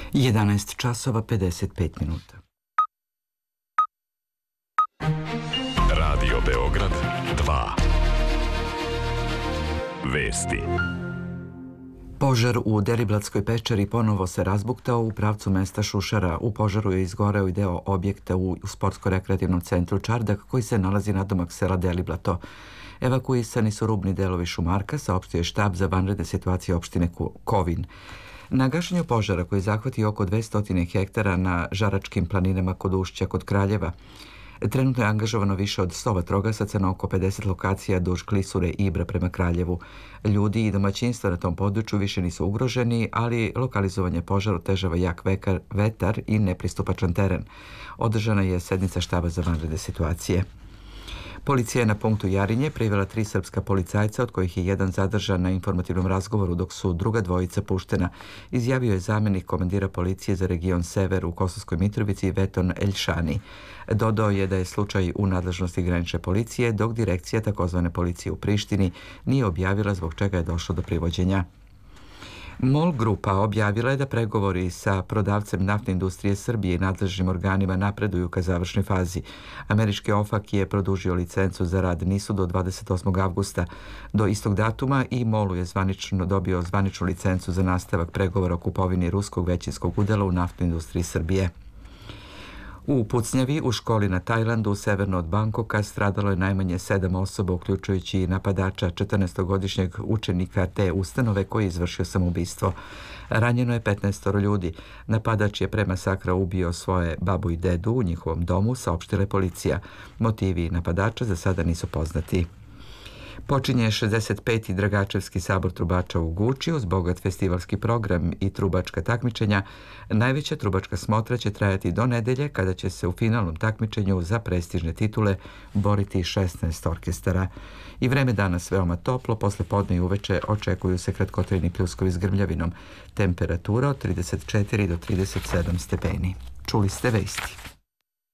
11 časova 55 minuta. Radio Beograd 2. Vesti. Požar u Deliblatskoj pečeri ponovo se razbuktao u pravcu mesta Šušara. U požaru je izgoreo i deo objekta u sportsko-rekreativnom centru Čardak koji se nalazi nadomak sela Deliblato. Evakuisani su rubni delovi Šumarka, saopštio je štab za vanredne situacije opštine Kovin. Na gašenju požara koji zahvatio oko 200 hektara na Žaračkim planinama kod Ušća kod Kraljeva, trenutno je angažovano više od 100 vatrogasaca na oko 50 lokacija duž Klisure i Ibra prema Kraljevu. Ljudi i domaćinstva na tom području više nisu ugroženi, ali lokalizovanje požara otežava jak vetar i nepristupačan teren. Održana je sednica štaba za vanredne situacije. Policija je na punktu Jarinje privela 3 srpska policajca, od kojih je jedan zadržan na informativnom razgovoru, dok su druga dvojica puštena, izjavio je zamenik komandira policije za region Sever u Kosovskoj Mitrovici Veton Eljšani. Dodao je da je slučaj u nadležnosti granične policije, dok direkcija takozvane policije u Prištini nije objavila zbog čega je došlo do privođenja. MOL grupa objavila je da pregovori sa prodavcem naftne industrije Srbije i nadležnim organima napreduju ka završnoj fazi. Američki OFAC je produžio licencu za rad NIS-u do 28. avgusta. Do istog datuma i MOL-u je dobio zvaničnu licencu za nastavak pregovora o kupovini ruskog većinskog udela u naftnoj industriji Srbije. U pucnjavi u školi na Tajlandu, severno od Bangkoka, stradalo je najmanje 7 osoba, uključujući napadača, 14-godišnjeg učenika te ustanove koji je izvršio samoubistvo. Ranjeno je 15 ljudi. Napadač je pre masakra ubio svoje babu i dedu u njihovom domu, saopštila je policija. Motivi napadača za sada nisu poznati. Počinje 65. Dragačevski sabor trubača u Guči uz bogat festivalski program i trubačka takmičenja. Najveća trubačka smotra će trajati do nedelje kada će se u finalnom takmičenju za prestižne titule boriti 16 orkestara. I vreme danas veoma toplo, posle podne i uveče očekuju se kratkotrajni pljuskovi s grmljavinom. Temperatura od 34 do 37 stepeni. Čuli ste vesti.